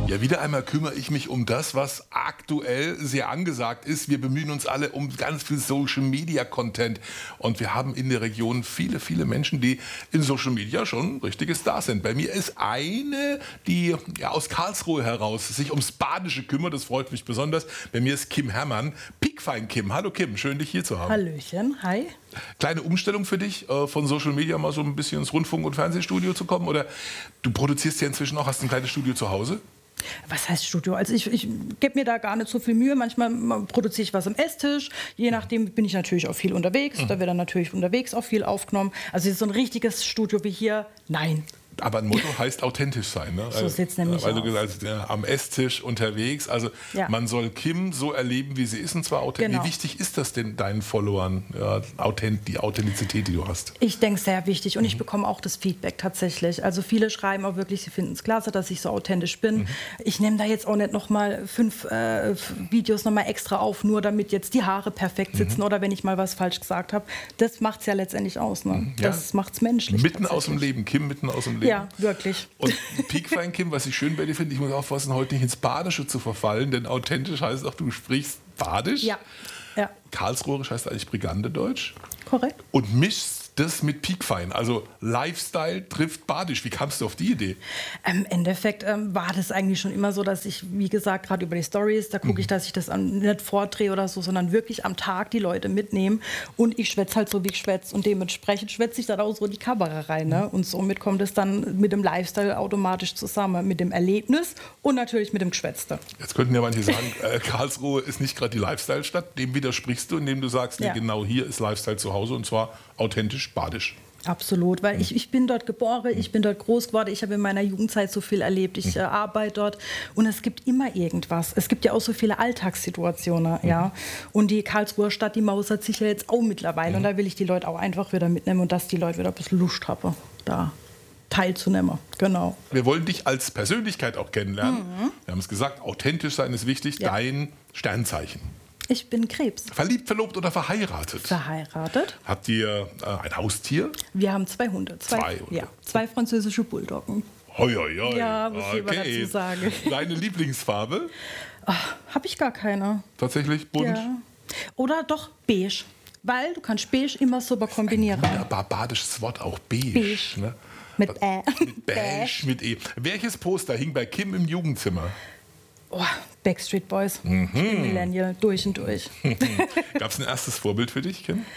Ja, wieder einmal kümmere ich mich um das, was aktuell sehr angesagt ist. Wir bemühen uns alle um ganz viel Social-Media-Content. Und wir haben in der Region viele, viele Menschen, die in Social Media schon richtige Stars sind. Bei mir ist eine, die ja, aus Karlsruhe heraus sich ums Badische kümmert. Das freut mich besonders. Bei mir ist Kim Herrmann. Piekfein Kim. Hallo Kim, schön dich hier zu haben. Hallöchen, hi. Kleine Umstellung für dich, von Social Media mal so ein bisschen ins Rundfunk- und Fernsehstudio zu kommen? Oder du produzierst ja inzwischen auch, hast ein kleines Studio zu Hause? Was heißt Studio? Also ich gebe mir da gar nicht so viel Mühe. Manchmal produziere ich was am Esstisch. Je nachdem bin ich natürlich auch viel unterwegs. Da wird dann natürlich unterwegs auch viel aufgenommen. Also so ein richtiges Studio wie hier, nein. Aber ein Motto heißt authentisch sein. Ne? So sieht es nämlich Weil aus. du gesagt hast, ja, am Esstisch unterwegs. Also Ja. man soll Kim so erleben, wie sie ist, und zwar authentisch. Genau. Wie wichtig ist das denn deinen Followern, ja, die Authentizität, die du hast? Ich denke, sehr wichtig. Und ich bekomme auch das Feedback tatsächlich. Also viele schreiben auch wirklich, sie finden es klasse, dass ich so authentisch bin. Ich nehme da jetzt auch nicht nochmal 5 Videos nochmal extra auf, nur damit jetzt die Haare perfekt sitzen oder wenn ich mal was falsch gesagt habe. Das macht es ja letztendlich aus. Ne? Ja. Das macht es menschlich. Mitten aus dem tatsächlich. Leben, Kim, mitten aus dem Leben. Ja, wirklich. Und Piekfein Kim, was ich schön bei dir finde, ich muss aufpassen, heute nicht ins Badische zu verfallen, denn authentisch heißt auch, du sprichst Badisch. Ja, ja, Karlsruherisch heißt eigentlich Brigandedeutsch. korrekt. Und mischst das mit Piekfein. Also Lifestyle trifft Badisch. Wie kamst du auf die Idee? Im Endeffekt war das eigentlich schon immer so, dass ich, wie gesagt, gerade über die Stories, da gucke ich, dass ich das nicht vordrehe oder so, sondern wirklich am Tag die Leute mitnehme. Und ich schwätze halt so, wie ich schwätze. Und dementsprechend schwätze ich dann auch so in die Kamera rein. Ne? Und somit kommt es dann mit dem Lifestyle automatisch zusammen. Mit dem Erlebnis und natürlich mit dem Geschwätzte. Jetzt könnten ja manche sagen, Karlsruhe ist nicht gerade die Lifestyle-Stadt. Dem widersprichst du, indem du sagst, nee, Ja. genau hier ist Lifestyle zu Hause, und zwar authentisch badisch. Absolut, weil ich bin dort geboren, ich bin dort groß geworden, ich habe in meiner Jugendzeit so viel erlebt, ich arbeite dort und es gibt immer irgendwas. Es gibt ja auch so viele Alltagssituationen, ja. Und die Karlsruher Stadt, die mausert sich ja jetzt auch mittlerweile und da will ich die Leute auch einfach wieder mitnehmen und dass die Leute wieder ein bisschen Lust haben, da teilzunehmen. Genau. Wir wollen dich als Persönlichkeit auch kennenlernen. Wir haben es gesagt, authentisch sein ist wichtig. Ja. Dein Sternzeichen. Ich bin Krebs. Verliebt, verlobt oder verheiratet? Verheiratet. Habt ihr ein Haustier? Wir haben 2 Hunde. Zwei Hunde. Ja, 2 französische Bulldoggen. Hoi, hoi, hoi. Ja, muss ich mal dazu sagen. Deine Lieblingsfarbe? Habe ich gar keine. Tatsächlich bunt? Ja. Oder doch beige. Weil du kannst beige immer super kombinieren. Wunderbar badisches Wort, auch beige. Beige. Ne? Mit Mit beige, mit E. Welches Poster hing bei Kim im Jugendzimmer? Oh, Backstreet Boys. Ich bin Millennial, durch und durch. Gab es ein erstes Vorbild für dich, Kim?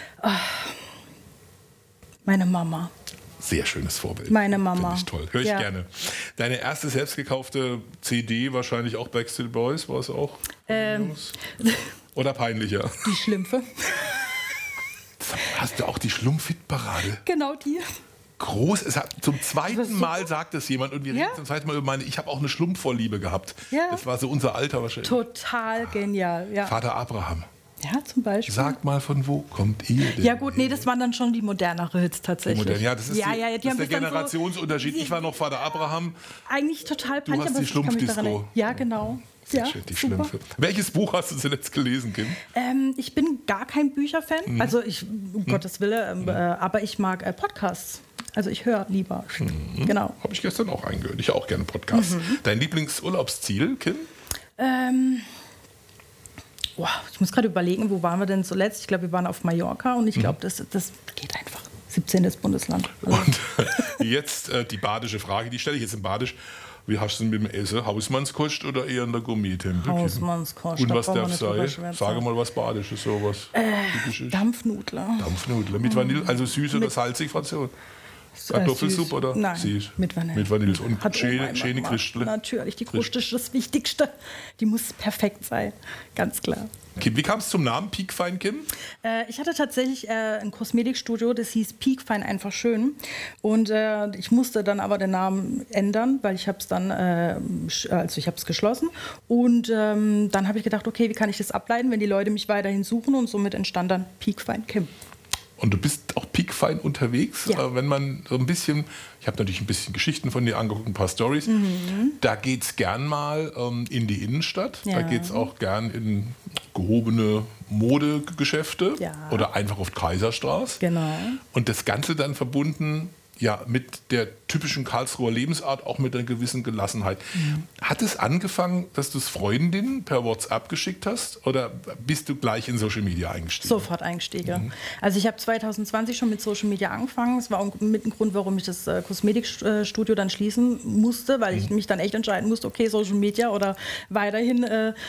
Meine Mama. Sehr schönes Vorbild. Meine Mama. Finde ich toll. Höre ich Ja. gerne. Deine erste selbst gekaufte CD, wahrscheinlich auch Backstreet Boys, war es auch? Oder peinlicher? Die Schlümpfe. Hast du auch die Schlumpf-Hit-Parade? Genau die. Groß. Zum Das zweiten ist so Mal sagt es jemand und wir reden Ja. zum zweiten Mal über meine. Ich habe auch eine Schlumpfvorliebe gehabt. Ja. Das war so unser Alter wahrscheinlich. Total genial. Ja, Vater Abraham. ja zum Beispiel. Sag mal, von wo kommt ihr denn? Ja gut, nee, das waren dann schon die modernere Hits tatsächlich. Modern. Ja, das ist, ja, die, ja, das die haben ist der das dann Generationsunterschied. Ich war noch Vater Abraham. eigentlich total Du peinlich, hast aber die ich kann mich daran Schlumpfdisco. erinnern. Ja, genau. Sehr Ja, schön, die super. Schlümpfe. Welches Buch hast du zuletzt gelesen, Kim? Ich bin gar kein Bücherfan. Also ich, um Gottes Willen, aber ich mag Podcasts. Also ich höre lieber. Genau. Habe ich gestern auch eingehört. Ich auch gerne Podcasts. Dein Lieblingsurlaubsziel, Kim? Ich muss gerade überlegen, wo waren wir denn zuletzt? Ich glaube, wir waren auf Mallorca und ich glaube, das geht einfach. 17. Bundesland. Also, Und jetzt die badische Frage, die stelle ich jetzt in Badisch. Wie hast du denn mit dem Essen? Hausmannskost oder eher in der Gourmet-Tempel? Hausmannskost, Und da was brauchen wir darf nicht drüber sein? schwätzen. Sage mal was Badisches, sowas Typisches. Dampfnudler. Dampfnudeln. Mit Vanille, also süß oder salzig, Fraktion? Kartoffelsuppe Süß. oder? Nein, Süß. mit Vanille. Mit Vanille. Und Hat Oma immer schöne gemacht. Christle. Natürlich, die Kruste ist das Wichtigste. Die muss perfekt sein, ganz klar. Kim, wie kam es zum Namen Piekfein Kim? Ich hatte tatsächlich ein Kosmetikstudio, das hieß Piekfein einfach schön. Und ich musste dann aber den Namen ändern, weil ich habe es dann, also ich habe es geschlossen. Und dann habe ich gedacht, okay, wie kann ich das ableiten, wenn die Leute mich weiterhin suchen? Und somit entstand dann Piekfein Kim. Und du bist auch piekfein unterwegs, Ja. wenn man so ein bisschen, ich habe natürlich ein bisschen Geschichten von dir angeguckt, ein paar Stories. Da geht es gern mal in die Innenstadt, da Ja. geht es auch gern in gehobene Modegeschäfte Ja. oder einfach auf Kaiserstraße. Genau. Und das Ganze dann verbunden ja, mit der typischen Karlsruher Lebensart, auch mit einer gewissen Gelassenheit. Hat es angefangen, dass du es Freundinnen per WhatsApp geschickt hast oder bist du gleich in Social Media eingestiegen? Sofort eingestiegen. Also ich habe 2020 schon mit Social Media angefangen. Das war auch mit ein Grund, warum ich das Kosmetikstudio dann schließen musste, weil ich mich dann echt entscheiden musste, okay, Social Media oder weiterhin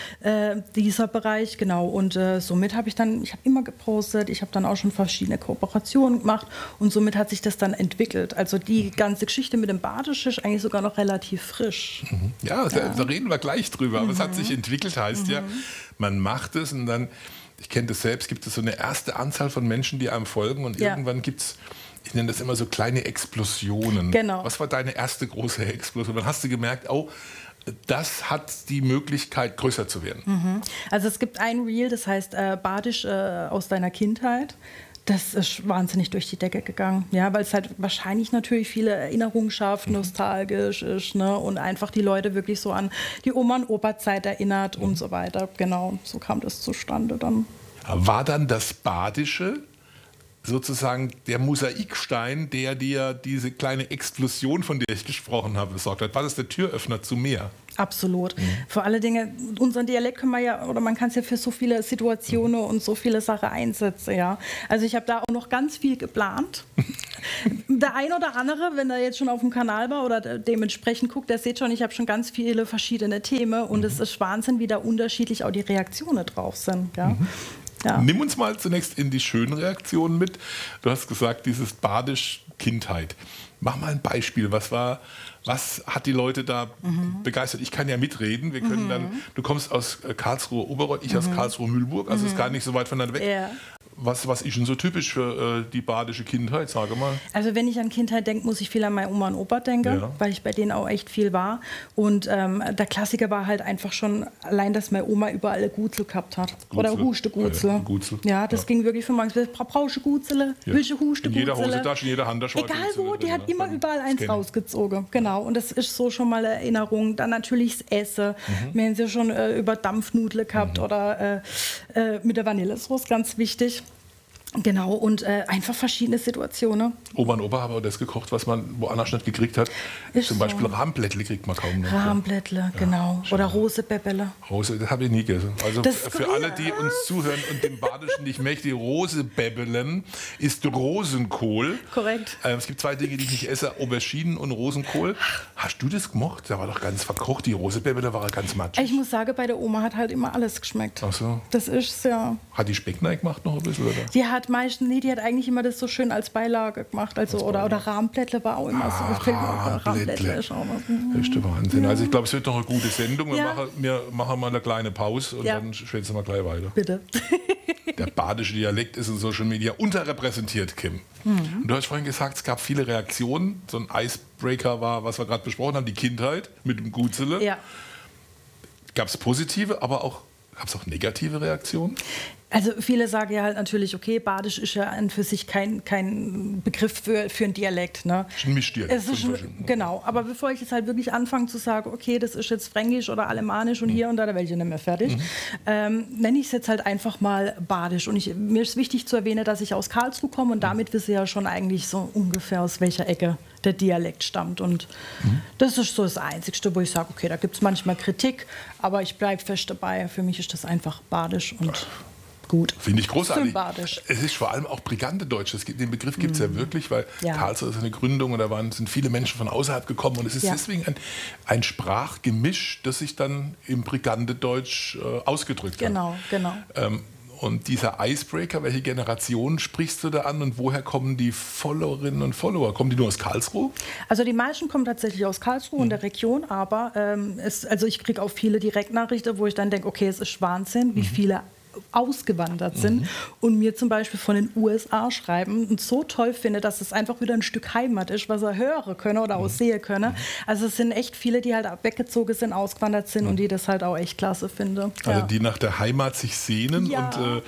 dieser Bereich. Genau. Und somit habe ich habe immer gepostet, ich habe dann auch schon verschiedene Kooperationen gemacht und somit hat sich das dann entwickelt. Also die ganze Geschichte mit dem Badisch ist eigentlich sogar noch relativ frisch. Ja, da reden wir gleich drüber. Aber es hat sich entwickelt, heißt ja, man macht es und dann, ich kenne das selbst, gibt es so eine erste Anzahl von Menschen, die einem folgen und irgendwann gibt es, ich nenne das immer so kleine Explosionen. Genau. Was war deine erste große Explosion? Dann hast du gemerkt, oh, das hat die Möglichkeit, größer zu werden. Also es gibt ein Reel, das heißt Badisch aus deiner Kindheit. Das ist wahnsinnig durch die Decke gegangen, ja, weil es halt wahrscheinlich natürlich viele Erinnerungen schafft, nostalgisch ist, ne, und einfach die Leute wirklich so an die Oma- und Opa-Zeit erinnert und so weiter. Genau, so kam das zustande dann. War dann das Badische sozusagen der Mosaikstein, der dir diese kleine Explosion, von der ich gesprochen habe, besorgt hat? War das der Türöffner zu mehr? Absolut. Vor allen Dingen, unseren Dialekt kann man ja, oder man kann es ja für so viele Situationen und so viele Sachen einsetzen, ja. Also ich habe da auch noch ganz viel geplant. Der ein oder andere, wenn er jetzt schon auf dem Kanal war oder dementsprechend guckt, der sieht schon, ich habe schon ganz viele verschiedene Themen und es ist Wahnsinn, wie da unterschiedlich auch die Reaktionen drauf sind, ja. Ja. Nimm uns mal zunächst in die schönen Reaktionen mit. Du hast gesagt, dieses Badisch Kindheit. Mach mal ein Beispiel. Was hat die Leute da begeistert? Ich kann ja mitreden. Wir können dann, du kommst aus Karlsruhe Oberreuth, ich aus Karlsruhe Mühlburg, also ist gar nicht so weit voneinander weg. Ja. Was ist denn so typisch für die badische Kindheit, sage mal? Also wenn ich an Kindheit denke, muss ich viel an meine Oma und Opa denken, weil ich bei denen auch echt viel war. Und der Klassiker war halt einfach schon allein, dass meine Oma überall eine Gutzel gehabt hat. Gutzel. Oder Huste-Gutzel. Ja, das ging wirklich von morgens bis brauchst du Gutzele, willst du Huste-Gutzel? In jeder Hosentasche, in jeder Handtasche. Egal wo, die hat immer überall eins rausgezogen. Genau, und das ist so schon mal eine Erinnerung. Dann natürlich das Essen. Wir haben sie schon über Dampfnudeln gehabt oder mit der Vanillesauce, ganz wichtig. Genau, und einfach verschiedene Situationen. Oma und Opa haben auch das gekocht, was man woanders nicht gekriegt hat. Ist Zum Beispiel Rahmblättle kriegt man kaum noch. Rahmblättle, genau. Oder Rosebäbbele. Rose, das habe ich nie gegessen. Also Das für alle, die uns zuhören und dem Badischen nicht mächtig, Rosebäbbelen ist Rosenkohl. Korrekt. Es gibt zwei Dinge, die ich nicht esse, Auberginen und Rosenkohl. Hast du das gemocht? Der war doch ganz verkocht, die Rosebäbbele war ganz matschig. Ich muss sagen, bei der Oma hat halt immer alles geschmeckt. Ach so. Das ist ja. Hat die Speckneig gemacht noch ein bisschen, oder? Die hat die hat eigentlich immer das so schön als Beilage gemacht. Also, oder Rahmblättle war auch immer so. Rahmblättle ist auch was. Das ist der Wahnsinn. Also ich glaube, es wird noch eine gute Sendung. Wir machen mal eine kleine Pause und dann schwätzen wir gleich weiter. Bitte. Der badische Dialekt ist in Social Media unterrepräsentiert, Kim. Und du hast vorhin gesagt, es gab viele Reaktionen. So ein Icebreaker war, was wir gerade besprochen haben, die Kindheit mit dem Gutzele. Ja. Gab es positive, aber auch gab es auch negative Reaktionen? Also viele sagen ja halt natürlich, okay, Badisch ist ja an für sich kein Begriff für einen Dialekt. Ne? Ein Mischdialekt. Genau, aber bevor ich jetzt halt wirklich anfange zu sagen, okay, das ist jetzt Fränkisch oder Alemannisch und hier und da welche nicht mehr fertig, nenne ich es jetzt halt einfach mal Badisch. Und mir ist wichtig zu erwähnen, dass ich aus Karlsruhe komme und damit wissen ja schon eigentlich so ungefähr, aus welcher Ecke der Dialekt stammt. Und das ist so das Einzige, wo ich sage, okay, da gibt es manchmal Kritik, aber ich bleibe fest dabei. Für mich ist das einfach Badisch und gut. Finde ich großartig. Sympathisch. Es ist vor allem auch brigante Deutsch. Den Begriff gibt es ja wirklich, weil Karlsruhe ist eine Gründung und da sind viele Menschen von außerhalb gekommen. Und es ist deswegen ein Sprachgemisch, das sich dann im brigante Deutsch ausgedrückt hat. Genau. Und dieser Icebreaker, welche Generation sprichst du da an und woher kommen die Followerinnen und Follower? Kommen die nur aus Karlsruhe? Also die meisten kommen tatsächlich aus Karlsruhe und der Region, aber also ich kriege auch viele Direktnachrichten, wo ich dann denke, okay, es ist Wahnsinn, wie viele ausgewandert sind und mir zum Beispiel von den USA schreiben und so toll finde, dass es einfach wieder ein Stück Heimat ist, was er hören können oder auch sehen können. Also es sind echt viele, die halt weggezogen sind, ausgewandert sind und die das halt auch echt klasse finden. Also die nach der Heimat sich sehnen und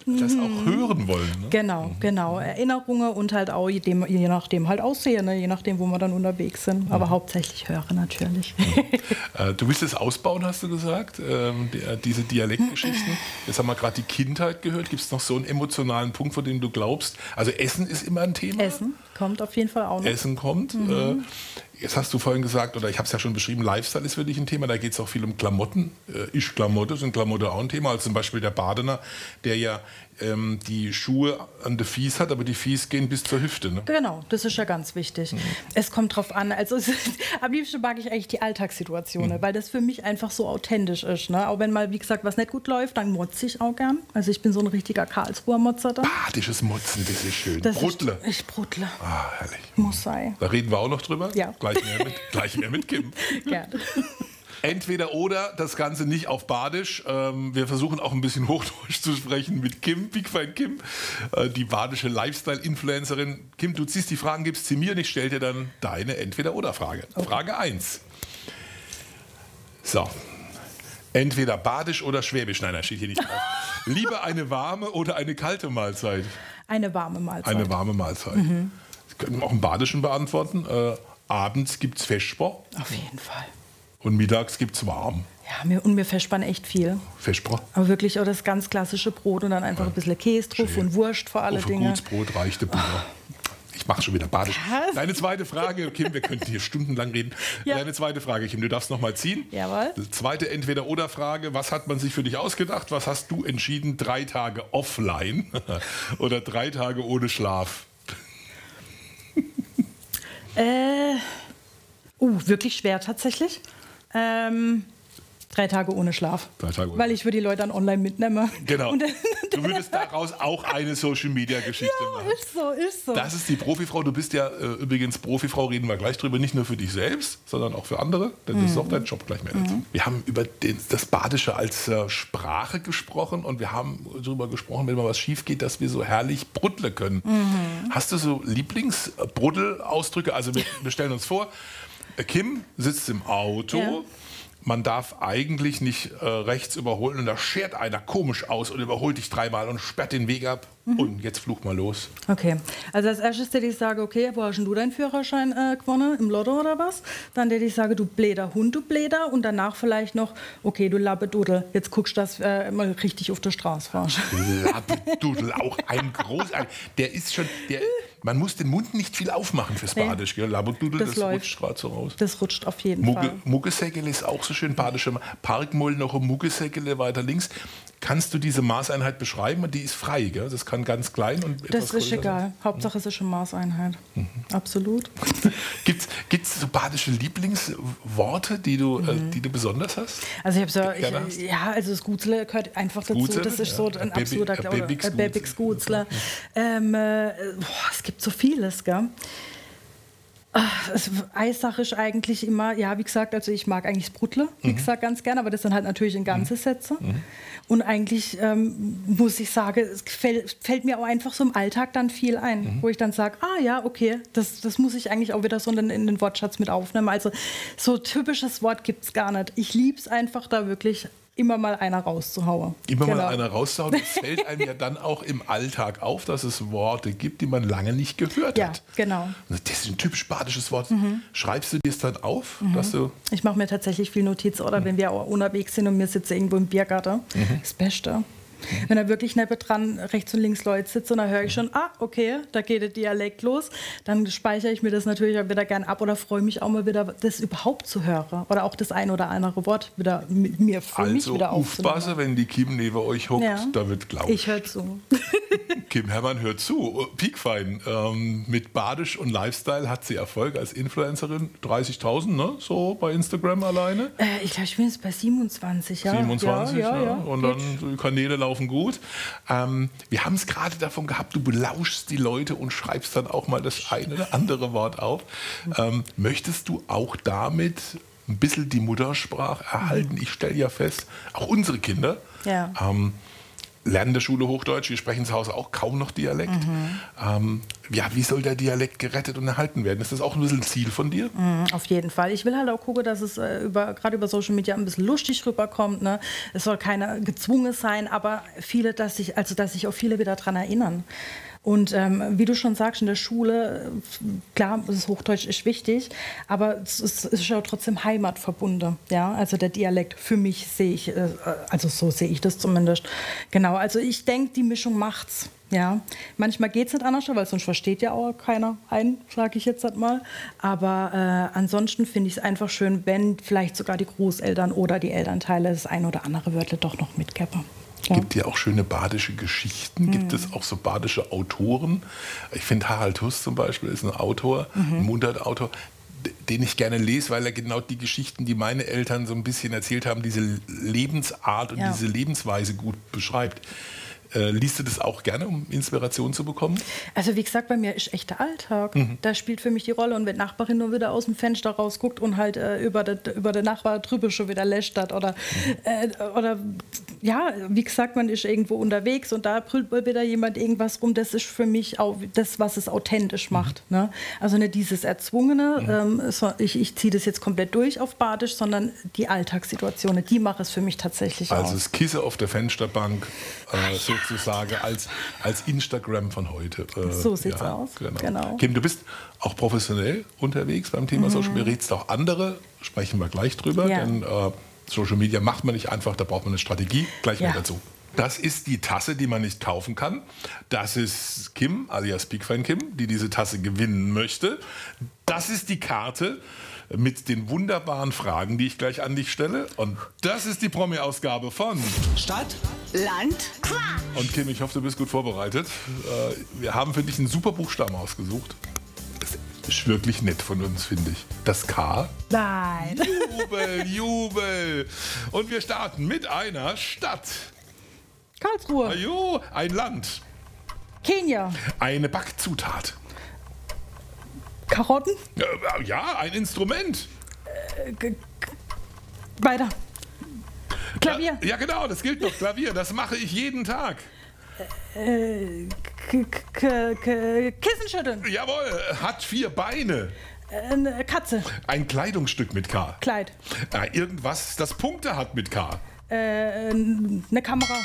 das auch hören wollen. Ne? Genau. Erinnerungen und halt auch je nachdem halt Aussehen, ne? Je nachdem, wo wir dann unterwegs sind. Aber hauptsächlich hören natürlich. Du willst es ausbauen, hast du gesagt, diese Dialektgeschichten. Jetzt haben wir gerade die Kindheit gehört. Gibt es noch so einen emotionalen Punkt, von dem du glaubst? Also Essen ist immer ein Thema. Essen kommt auf jeden Fall auch noch. Essen kommt. Jetzt hast du vorhin gesagt, oder ich habe es ja schon beschrieben, Lifestyle ist für dich ein Thema. Da geht es auch viel um Klamotten. Sind Klamotten auch ein Thema. Also zum Beispiel der Badener, der ja die Schuhe an der Fies hat, aber die Fies gehen bis zur Hüfte. Ne? Genau, das ist ja ganz wichtig. Es kommt drauf an. Also am liebsten mag ich eigentlich die Alltagssituationen, weil das für mich einfach so authentisch ist. Ne? Auch wenn mal, wie gesagt, was nicht gut läuft, dann motze ich auch gern. Also ich bin so ein richtiger Karlsruher Motzer da. Badisches Motzen, das ist schön. Brudle. Ich brudle. Ah, herrlich. Muss sein. Da reden wir auch noch drüber. Ja. Gleich mehr mit Kim. Gerne. Entweder oder, das Ganze nicht auf Badisch. Wir versuchen auch ein bisschen Hochdeutsch zu sprechen mit Kim, Big Fine Kim, die badische Lifestyle-Influencerin. Kim, du ziehst die Fragen, gibst sie mir und ich stelle dir dann deine Entweder-oder-Frage. Okay. Frage 1. So. Entweder Badisch oder Schwäbisch. Nein, das steht hier nicht drauf. Lieber eine warme oder eine kalte Mahlzeit? Eine warme Mahlzeit. Eine warme Mahlzeit. Das können wir auch im Badischen beantworten. Abends gibt es Vesper. Auf jeden Fall. Und mittags gibt es warm. Ja, mir verspann echt viel. Vesper? Aber wirklich auch das ganz klassische Brot und dann einfach ein bisschen Käse drauf und Wurst vor alle Dinge. Auf ein gutes Brot reicht der Butter. Ich mache schon wieder Badisch. Was? Deine zweite Frage, Kim, wir könnten hier stundenlang reden. Ja. Deine zweite Frage, Kim, du darfst noch mal ziehen. Jawohl. Die zweite Entweder-oder-Frage, was hat man sich für dich ausgedacht? Was hast du entschieden? 3 Tage offline oder 3 Tage ohne Schlaf? Wirklich schwer tatsächlich. 3 Tage ohne Schlaf. 3 Tage ohne. Weil ich würde die Leute dann online mitnehmen. Genau. Du würdest daraus auch eine Social-Media-Geschichte machen. Ist so. Das ist die Profifrau. Du bist ja übrigens Profifrau, reden wir gleich drüber. Nicht nur für dich selbst, sondern auch für andere. Denn das ist auch dein Job gleich mehr dazu. Wir haben über das Badische als Sprache gesprochen und wir haben darüber gesprochen, wenn mal was schief geht, dass wir so herrlich brudle können. Hast du so Lieblings-Bruddel-Ausdrücke? Also wir stellen uns vor, Kim sitzt im Auto. Ja. Man darf eigentlich nicht rechts überholen und da schert einer komisch aus und überholt dich 3-mal und sperrt den Weg ab. Und jetzt fluch mal los. Okay, also als erstes hätte ich sagen, okay, wo hast denn du deinen Führerschein gewonnen? Im Lotto oder was? Dann hätte ich sagen, du bläder Hund, du bläder. Und danach vielleicht noch, okay, du Labbedudel, jetzt guckst du, dass mal richtig auf der Straße fahrst. Labbedudel, auch ein der ist schon, man muss den Mund nicht viel aufmachen fürs Badisch. Gell? Labbedudel, das rutscht gerade so raus. Das rutscht auf jeden Fall. Muggesäckele ist auch so schön badisch. Parkmoll noch um Muggesäckele weiter links. Kannst du diese Maßeinheit beschreiben? Die ist frei, gell? Das kann ganz klein und etwas das ist egal. Sein. Hauptsache es ist eine Maßeinheit. Absolut. Gibt's so badische Lieblingsworte, die du besonders hast? Also ich habe so, also das Gutzle gehört einfach dazu. Gutzle? Das ist so ein absoluter Bebix Gutzle. Es gibt so vieles, gell? Eissache ist eigentlich immer, ja, wie gesagt, also ich mag eigentlich das Brudle, wie gesagt, ganz gerne, aber das sind halt natürlich in ganze Sätze. Und eigentlich muss ich sagen, es fällt mir auch einfach so im Alltag dann viel ein, wo ich dann sage, ja, okay, das muss ich eigentlich auch wieder so in den Wortschatz mit aufnehmen. Also so typisches Wort gibt es gar nicht. Ich liebe es einfach da wirklich immer mal einer rauszuhauen. Mal einer rauszuhauen. Es fällt einem ja dann auch im Alltag auf, dass es Worte gibt, die man lange nicht gehört hat. Ja, genau. Das ist ein typisch badisches Wort. Schreibst du dir es dann auf? Dass du ich mache mir tatsächlich viel Notizen, oder wenn wir auch unterwegs sind und wir sitzen irgendwo im Biergarten. Das Beste. Wenn da wirklich nebendran rechts und links Leute sitzen, dann höre ich schon, okay, da geht der Dialekt los. Dann speichere ich mir das natürlich auch wieder gern ab oder freue mich auch mal wieder, das überhaupt zu hören. Oder auch das ein oder andere Wort wieder mit mir für mich wieder aufzunehmen. Also wenn die Kim neben euch hockt, da wird glaubt. Ich höre zu. Kim Herrmann hört zu. Piekfein. Mit Badisch und Lifestyle hat sie Erfolg als Influencerin. 30.000, ne? So bei Instagram alleine. Ich glaube, ich bin jetzt bei 27, ja. 27, ja. Und dann die Kanäle laufen gut. Wir haben es gerade davon gehabt, du belauschst die Leute und schreibst dann auch mal das eine oder andere Wort auf. Möchtest du auch damit ein bisschen die Muttersprache erhalten? Ich stelle ja fest, auch unsere Kinder lernen in der Schule Hochdeutsch, wir sprechen zu Hause auch kaum noch Dialekt. Wie soll der Dialekt gerettet und erhalten werden? Ist das auch ein bisschen ein Ziel von dir? Auf jeden Fall. Ich will halt auch gucken, dass es gerade über Social Media ein bisschen lustig rüberkommt. Ne? Es soll keiner gezwungen sein, aber dass sich auch viele wieder daran erinnern. Und wie du schon sagst, in der Schule, klar, das Hochdeutsch ist wichtig, aber es ist ja trotzdem heimatverbunden. Ja? Also der Dialekt, für mich so sehe ich das zumindest. Genau, also ich denke, die Mischung macht's. Ja, manchmal geht es nicht anders, weil sonst versteht ja auch keiner einen, sage ich jetzt halt mal. Aber ansonsten finde ich es einfach schön, wenn vielleicht sogar die Großeltern oder die Elternteile das ein oder andere Wörter doch noch mitgeben. Es gibt ja auch schöne badische Geschichten. Gibt es auch so badische Autoren? Ich finde, Harald Huss zum Beispiel ist ein Autor, ein Mundartautor, den ich gerne lese, weil er genau die Geschichten, die meine Eltern so ein bisschen erzählt haben, diese Lebensart und diese Lebensweise gut beschreibt. Liest du das auch gerne, um Inspiration zu bekommen? Also wie gesagt, bei mir ist echt der Alltag. Da spielt für mich die Rolle. Und wenn die Nachbarin nur wieder aus dem Fenster rausguckt und halt über den Nachbar drüber schon wieder lästert oder wie gesagt, man ist irgendwo unterwegs und da brüllt mal wieder jemand irgendwas rum. Das ist für mich auch das, was es authentisch macht. Ne? Also nicht dieses Erzwungene, ich ziehe das jetzt komplett durch auf Badisch, sondern die Alltagssituationen, die machen es für mich tatsächlich aus. Also das Kissen auf der Fensterbank, sozusagen als Instagram von heute. So sieht's aus. Genau. Kim, du bist auch professionell unterwegs beim Thema Social Media, berätst auch andere, sprechen wir gleich drüber, denn Social Media macht man nicht einfach, da braucht man eine Strategie, gleich mehr dazu. Das ist die Tasse, die man nicht kaufen kann. Das ist Kim, alias Bigfan Kim, die diese Tasse gewinnen möchte. Das ist die Karte mit den wunderbaren Fragen, die ich gleich an dich stelle. Und das ist die Promi-Ausgabe von Stadt, Land, Quatsch. Und Kim, ich hoffe, du bist gut vorbereitet. Wir haben für dich einen super Buchstaben ausgesucht. Das ist wirklich nett von uns, finde ich. Das K. Nein. Jubel. Und wir starten mit einer Stadt. Karlsruhe. Ajo, ein Land. Kenia. Eine Backzutat. Karotten. Ja, ein Instrument. Weiter. Klavier. Ja, genau, das gilt doch. Klavier, das mache ich jeden Tag. Kissen schütteln. Jawohl, hat 4 Beine. Eine Katze. Ein Kleidungsstück mit K. Kleid. Irgendwas, das Punkte hat mit K. Eine Kamera.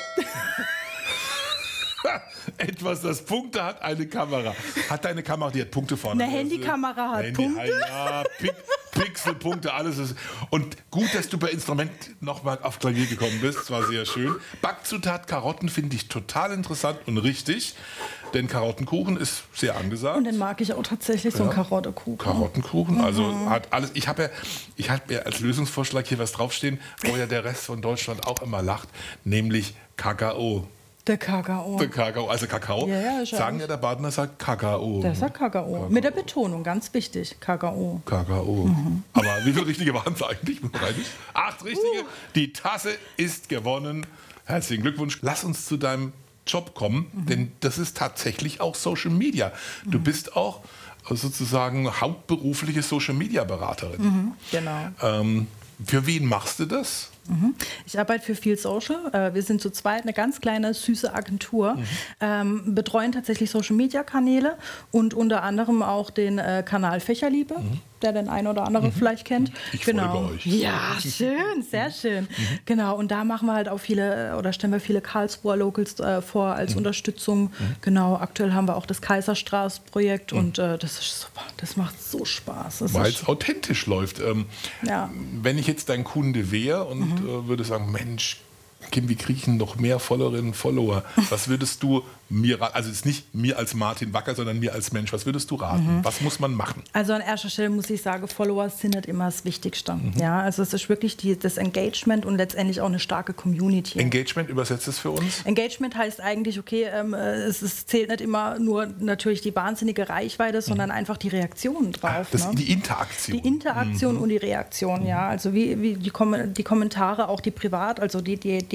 Etwas, das Punkte hat, eine Kamera. Hat deine Kamera, die hat Punkte vorne? Eine Handykamera hat Punkte? Ja, Pixelpunkte, alles ist. Und gut, dass du bei Instrument nochmal auf Klavier gekommen bist. Das war sehr schön. Backzutat Karotten finde ich total interessant und richtig. Denn Karottenkuchen ist sehr angesagt. Und den mag ich auch tatsächlich, so einen Karottenkuchen. Karottenkuchen, also hat alles. Ich habe mir als Lösungsvorschlag hier was draufstehen, wo ja der Rest von Deutschland auch immer lacht, nämlich Kakao. Der Kakao. Der Kakao, also Kakao. Ja, sagen ja, der Badener sagt Kakao. Der sagt Kakao. Mit der Betonung, ganz wichtig, Kakao. Kakao. Aber wie viele richtige waren es eigentlich? 8 richtige. Die Tasse ist gewonnen. Herzlichen Glückwunsch. Lass uns zu deinem Job kommen, denn das ist tatsächlich auch Social Media. Du bist auch sozusagen hauptberufliche Social Media Beraterin. Genau. Für wen machst du das? Ich arbeite für Viel Social. Wir sind zu zweit eine ganz kleine, süße Agentur, betreuen tatsächlich Social-Media-Kanäle und unter anderem auch den Kanal Fächerliebe, der den einen oder anderen vielleicht kennt. Ich folge euch. Ja, schön, sehr schön. Genau, und da machen wir halt auch stellen wir viele Karlsruher Locals vor als Unterstützung. Genau, aktuell haben wir auch das Kaiserstraße-Projekt und das ist super. Das macht so Spaß. Weil es authentisch läuft. Wenn ich jetzt dein Kunde wäre und würde sagen, Mensch, Kim, wie kriege ich noch mehr Followerinnen und Follower? Was würdest du mir raten? Also jetzt nicht mir als Martin Wacker, sondern mir als Mensch. Was würdest du raten? Was muss man machen? Also an erster Stelle muss ich sagen, Follower sind nicht immer das Wichtigste. Ja, also es ist wirklich das Engagement und letztendlich auch eine starke Community. Engagement, übersetzt es für uns? Engagement heißt eigentlich, okay, es zählt nicht immer nur natürlich die wahnsinnige Reichweite, sondern einfach die Reaktionen drauf. Die Interaktion. Die Interaktion und die Reaktion, ja. Also wie die Kommentare, auch die privat, also die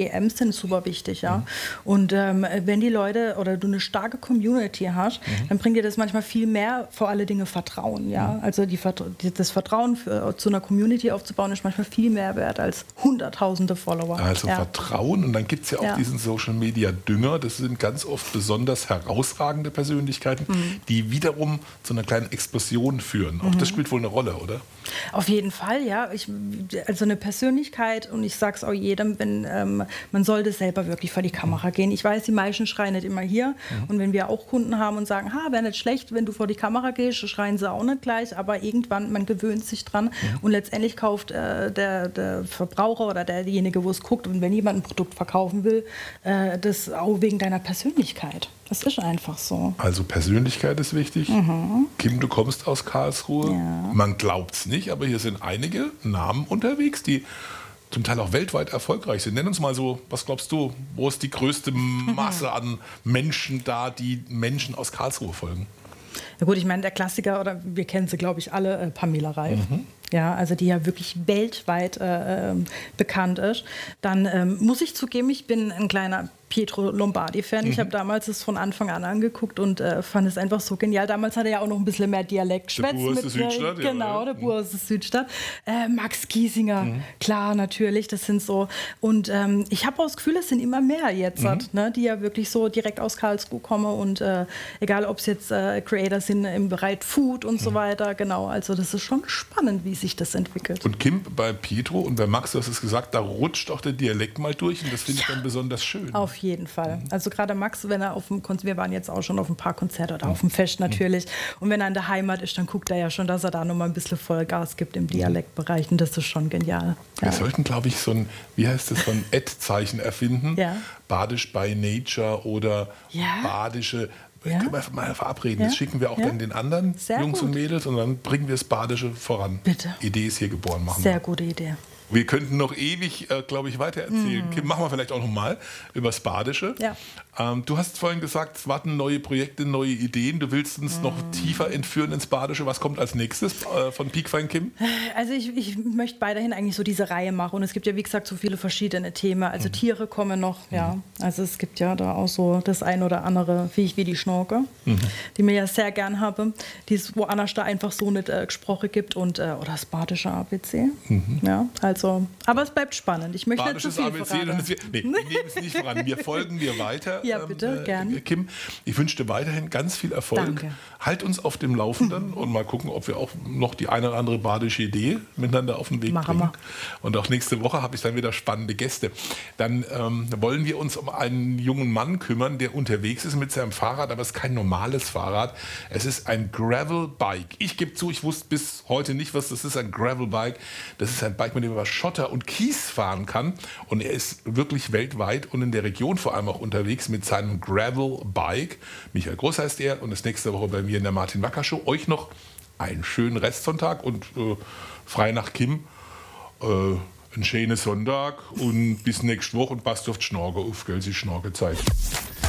EMs sind super wichtig, ja. Und wenn die Leute oder du eine starke Community hast, dann bringt dir das manchmal viel mehr, vor allen Dingen Vertrauen, ja. Also das Vertrauen zu einer Community aufzubauen ist manchmal viel mehr wert als hunderttausende Follower. Also Vertrauen, und dann gibt es ja auch diesen Social-Media-Dünger, das sind ganz oft besonders herausragende Persönlichkeiten, die wiederum zu einer kleinen Explosion führen. Auch das spielt wohl eine Rolle, oder? Auf jeden Fall, ja. Also eine Persönlichkeit, und ich sage es auch jedem, man sollte selber wirklich vor die Kamera gehen. Ich weiß, die meisten schreien nicht immer hier. Und wenn wir auch Kunden haben und sagen, wäre nicht schlecht, wenn du vor die Kamera gehst, schreien sie auch nicht gleich. Aber irgendwann, man gewöhnt sich dran. Und letztendlich kauft der Verbraucher oder derjenige, wo es guckt, und wenn jemand ein Produkt verkaufen will, das auch wegen deiner Persönlichkeit. Das ist einfach so. Also Persönlichkeit ist wichtig. Kim, du kommst aus Karlsruhe. Ja. Man glaubt es nicht, aber hier sind einige Namen unterwegs, die zum Teil auch weltweit erfolgreich sind. Nenn uns mal so, was glaubst du, wo ist die größte Masse an Menschen da, die Menschen aus Karlsruhe folgen? Ja gut, ich meine, der Klassiker, oder wir kennen sie, glaube ich, alle, Pamela Reif. Ja, also die ja wirklich weltweit bekannt ist. Dann muss ich zugeben, ich bin ein kleiner Pietro Lombardi-Fan. Ich habe damals es von Anfang an angeguckt und fand es einfach so genial. Damals hat er ja auch noch ein bisschen mehr Dialekt schwätzt. Der Bur ist Südstadt. Genau, der Bur ist Südstadt. Max Giesinger, klar, natürlich, das sind so. Und ich habe auch das Gefühl, es sind immer mehr jetzt, die ja wirklich so direkt aus Karlsruhe kommen. Und egal, ob es jetzt Creator sind im Bereich Food und so weiter. Genau, also das ist schon spannend, wie sich das entwickelt. Und Kim, bei Pietro und bei Max, du hast es gesagt, da rutscht auch der Dialekt mal durch, und das finde ich dann besonders schön. Auf jeden Fall. Also gerade Max, wenn er auf dem Konzert, wir waren jetzt auch schon auf ein paar Konzerte oder auf dem Fest natürlich, und wenn er in der Heimat ist, dann guckt er ja schon, dass er da nochmal ein bisschen Vollgas gibt im Dialektbereich, und das ist schon genial. Wir sollten, glaube ich, so ein Ad-Zeichen erfinden, Badisch by Nature oder badische. Können wir mal verabreden. Das schicken wir auch dann den anderen Jungs und Mädels, und dann bringen wir das Badische voran. Bitte. Idee ist hier geboren. Machen Sehr gute Idee. Wir könnten noch ewig, glaube ich, weiter erzählen. Kim, machen wir vielleicht auch noch mal über das Badische. Ja. Du hast vorhin gesagt, es warten neue Projekte, neue Ideen. Du willst uns noch tiefer entführen ins Badische. Was kommt als nächstes von Piekfein Kim? Also ich möchte weiterhin eigentlich so diese Reihe machen. Und es gibt ja, wie gesagt, so viele verschiedene Themen. Also Tiere kommen noch, Also es gibt ja da auch so das ein oder andere, wie die Schnorke, die mir ja sehr gern habe, die es woanders da einfach so nicht gesprochen gibt. Und, oder das badische ABC. Ja, also, aber es bleibt spannend. Ich möchte Badisches nicht zu viel ABC, wir nehmen es nicht voran. Wir folgen dir weiter. Ja, bitte, gerne. Kim, ich wünsche dir weiterhin ganz viel Erfolg. Danke. Halt uns auf dem Laufenden und mal gucken, ob wir auch noch die eine oder andere badische Idee miteinander auf den Weg bringen. Wir. Und auch nächste Woche habe ich dann wieder spannende Gäste. Dann wollen wir uns um einen jungen Mann kümmern, der unterwegs ist mit seinem Fahrrad, aber es ist kein normales Fahrrad. Es ist ein Gravel-Bike. Ich gebe zu, ich wusste bis heute nicht, was das ist, ein Gravel-Bike. Das ist ein Bike, mit dem man über Schotter und Kies fahren kann. Und er ist wirklich weltweit und in der Region vor allem auch unterwegs mit seinem Gravel-Bike. Michael Groß heißt er, und ist nächste Woche bei mir in der Martin Wacker Show. Euch noch einen schönen Restsonntag und frei nach Kim. Einen schönen Sonntag und bis nächste Woche, und passt auf die Schnorke auf, gell, sie Schnorkezeit.